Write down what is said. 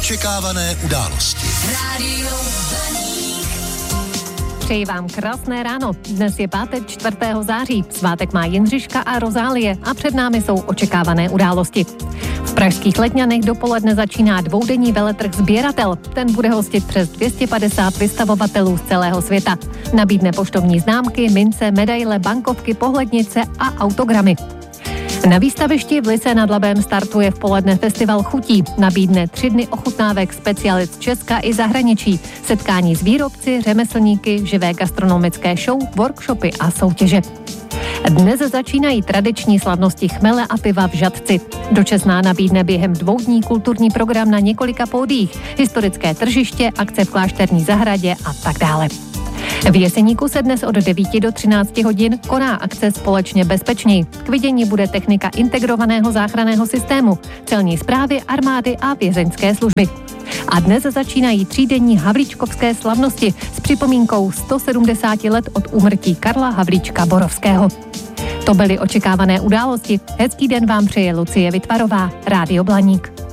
Očekávané události. Rádio Blaník. Přeji vám krásné ráno. Dnes je pátek 4. září. Svátek má Jindřiška a Rozálie a před námi jsou očekávané události. V pražských Letňanech dopoledne začíná dvoudenní veletrh Sběratel. Ten bude hostit přes 250 vystavovatelů z celého světa. Nabídne poštovní známky, mince, medaile, bankovky, pohlednice a autogramy. Na výstavišti v Lysé nad Labem startuje v poledne festival chutí. Nabídne 3 dny ochutnávek specialit z Česka i zahraničí, setkání s výrobci, řemeslníky, živé gastronomické show, workshopy a soutěže. Dnes začínají tradiční slavnosti chmele a piva v Žatci. Dočesná nabídne během 2 dní kulturní program na několika pódiích, historické tržiště, akce v klášterní zahradě a tak dále. V Jeseníku se dnes od 9 do 13 hodin koná akce Společně bezpečněji. K vidění bude technika integrovaného záchranného systému, celní správy, armády a vězeňské služby. A dnes začínají 3denní havlíčkovské slavnosti s připomínkou 170 let od úmrtí Karla Havlíčka Borovského. To byly očekávané události. Hezký den vám přeje Lucie Vitvarová, Rádio Blaník.